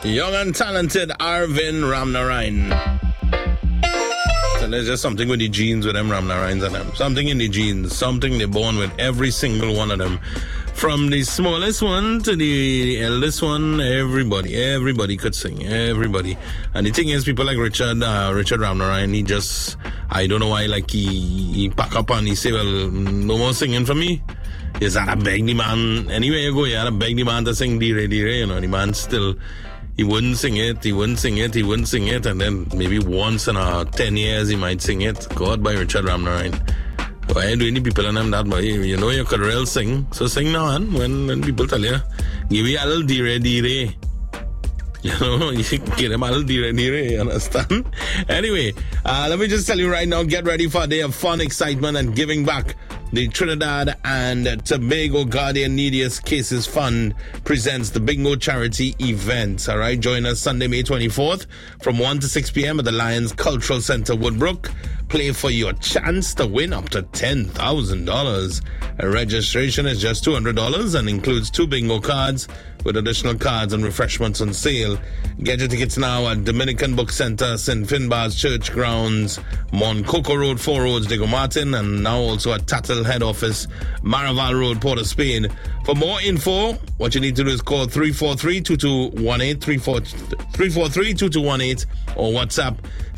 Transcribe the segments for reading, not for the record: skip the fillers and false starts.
Young and talented Arvind Ramnarayan. So there's just something with the genes with them Ramnarayans and them. Something in the genes. Something they're born with, every single one of them. From the smallest one to the eldest one, everybody could sing. Everybody. And the thing is, people like Richard Ramnarayan, he just, I don't know why, like, he pack up and he say, well, no more singing for me. He's had to beg the man, anywhere you go, you had to beg the man to sing Dire Dire, you know, the man still, he wouldn't sing it, and then maybe once in 10 years he might sing it. God, by Richard Ramnarayan. Why do any people in them that, but you know you could real sing, so sing now, and when people tell you, give me a little Dire Dire. You know, you get them a little Dire Dire, you understand? Anyway, let me just tell you right now, get ready for a day of fun, excitement, and giving back. The Trinidad and Tobago Guardian Neediest Cases Fund presents the Bingo Charity Event. All right, join us Sunday, May 24th from 1 to 6 p.m. at the Lions Cultural Center, Woodbrook. Play for your chance to win up to $10,000. Registration is just $200 and includes 2 bingo cards with additional cards and refreshments on sale. Get your tickets now at Dominican Book Center, St. Finbar's Church Grounds, Montcoco Road, 4 Roads, Diego Martin, and now also at Tattle Head Office, Maraval Road, Port of Spain. For more info, what you need to do is call 343-2218, 343-2218, or WhatsApp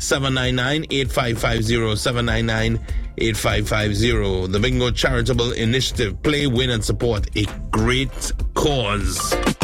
799-8550, 799-8550. The Bingo Charitable Initiative. Play, win, and support a great cause.